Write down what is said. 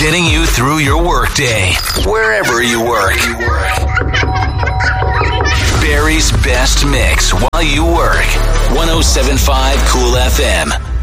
getting you through your workday, wherever you work. Barry's Best Mix while you work. 107.5 Cool FM.